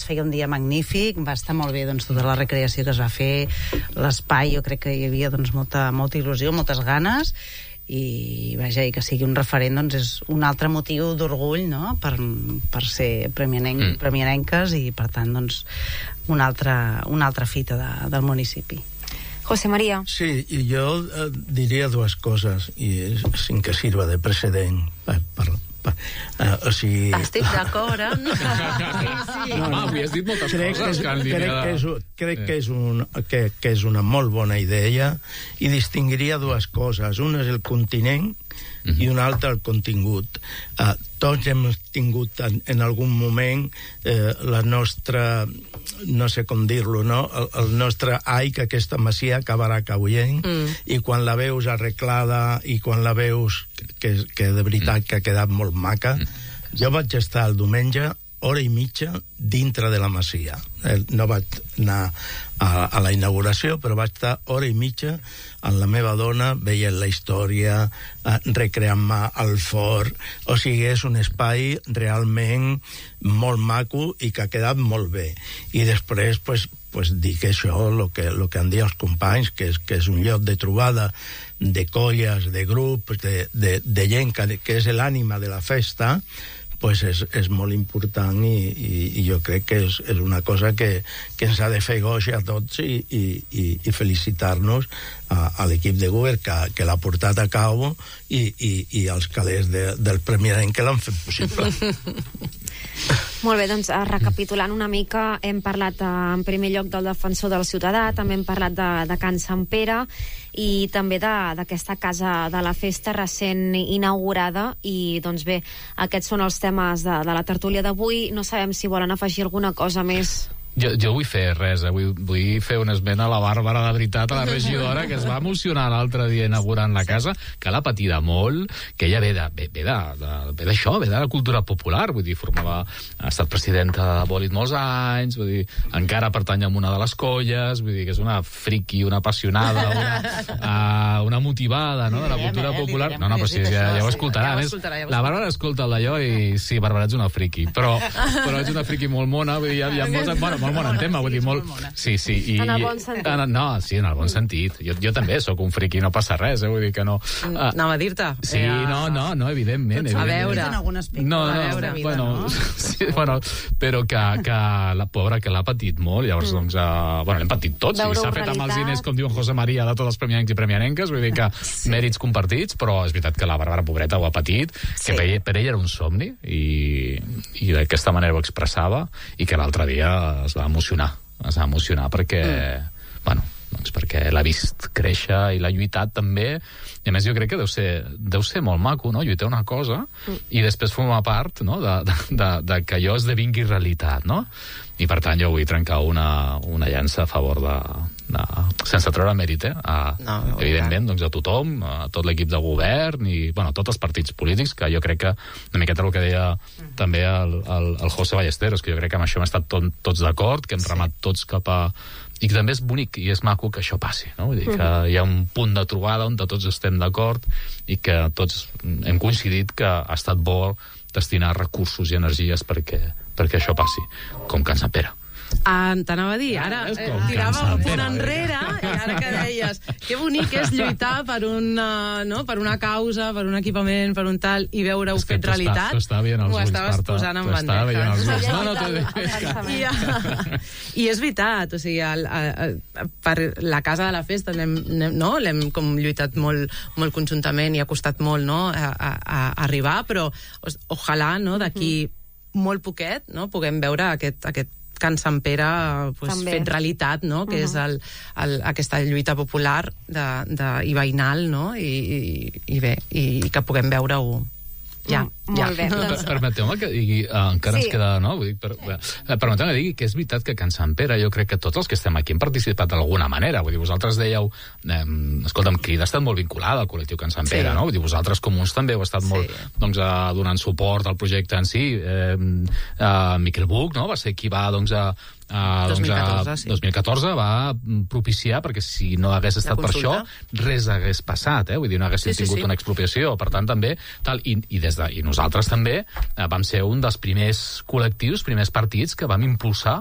feia un dia magnífic, va estar molt bé doncs, tota la recreació que es va fer, l'espai, jo crec que hi havia doncs, molta il·lusió, moltes ganes, i vaja, i que sigui un referent doncs és un altre motiu d'orgull, no? per ser premianenques i per tant doncs una altra fita del municipi. José María. Sí, y yo diría dos cosas, y sin que sirva de precedent o sigui... Estic d'acord, Avui has dit moltes coses. Crec que és una molt bona idea i distingiria dues coses. Una és el continent i una altra el contingut. Tots hem tingut en algun moment la nostra, no sé com dir-lo, no? El nostre ai que aquesta masia acabarà caient, i quan la veus arreglada i quan la veus que de veritat que ha quedat molt maca. Jo vaig estar el diumenge hora i mitja dintre de la masia. No vaig anar a la inauguració, però vaig estar hora i mitja amb la meva dona, veient la història, recreant-me al fort. O sigui, és un espai realment molt maco i que ha quedat molt bé. I després, pues dic això, lo que han dit els companys, que és un lloc de trobada de colles, de grups, de gent que és l'ànima de la festa, pues és molt important i jo crec que és una cosa que ens ha de fer goig a tots i felicitar-nos a l'equip de govern que l'ha portat a cabo i als calés del premiament que l'han fet possible. Molt bé, doncs recapitulant una mica, hem parlat en primer lloc del defensor del ciutadà, també hem parlat de Can Sant Pere i també d'aquesta casa de la festa recent inaugurada i doncs bé, aquests són els temes de la tertúlia d'avui. No sabem si volen afegir alguna cosa més. Jo vull fer res, vull fer un esment a la Bàrbara, de veritat, a la regidora, que es va emocionar l'altre dia inaugurant la casa, que l'ha patida molt, que ella ve d'això, ve de la cultura popular, vull dir, ha estat presidenta de Bòlit molts anys, vull dir, encara pertany a una de les colles, vull dir, que és una friqui, una apassionada, una motivada, no?, de la cultura popular. No, però sí, ja ho escoltarà. A més, la Bàrbara escolta el d'allò i sí, Bàrbara, ets una friqui, però ets una friqui molt mona, vull dir, hi ha molts... molt bon en tema, vull dir, molt... Sí. En el bon sentit. No, sí, en el bon sentit. Jo també sóc un friqui, no passa res, vull dir que no... Anava a dir-te. Sí, no, evidentment. A veure. Bueno, però que la pobra que l'ha patit molt, llavors, doncs, l'hem patit tots, i s'ha fet amb els diners, com diu en José María, de tots els premianencs i premianenques, vull dir que mèrits compartits, però és veritat que la Bàrbara, pobreta, ho ha patit, que per ella era un somni, i d'aquesta manera ho expressava, i que l'altre dia es va emocionar perquè, perquè l'ha vist créixer i l'ha lluitat també, i a més jo crec que deu ser molt maco, no?, lluitar una cosa i després formar part, no?, de que allò esdevingui realitat, no? I per tant jo vull trencar una llança a favor sense treure mèrit, evidentment, doncs a tothom, a tot l'equip de govern i, a tots els partits polítics, que jo crec que una miqueta el que deia també el José Ballesteros, que jo crec que amb això hem estat tots d'acord, que hem remat tots cap a... I que també és bonic i és maco que això passi, no? Vull dir que hi ha un punt de trobada on tots estem d'acord i que tots hem coincidit que ha estat bo destinar recursos i energies perquè això passi, com Can Sant Pere. T'anava a dir, ara tirava un enrere i ara que deies que bonic és lluitar per una causa, per un equipament, per un tal, i veure-ho fet realitat. Ho estaves posant en bandeja. I és veritat, o sigui, per la casa de la festa l'hem com lluitat molt conjuntament i ha costat molt a arribar, però ojalà d'aquí molt poquet puguem veure aquest Can Sant Pere fet realitat, no? Que és aquesta lluita popular i veïnal, no? I bé, i que puguem veure-ho ja. Molt bé. Permeteu-me que digui, encara ens queda, no? Permeteu-me que digui que és veritat que Can Sant Pere, jo crec que tots els que estem aquí hem participat d'alguna manera. Vull dir, vosaltres dèieu, escolta'm, Crida ha estat molt vinculada al col·lectiu Can Sant Pere, no? Vull dir, vosaltres comuns també heu estat molt, doncs, donant suport al projecte en si. Miquel Buch, no? Va ser qui va, doncs, 2014 va propiciar, perquè si no hagués estat per això, res hagués passat, vull dir, no haguéssim tingut una expropiació. Per tant, també, i nosaltres també vam ser un dels primers col·lectius, primers partits que vam impulsar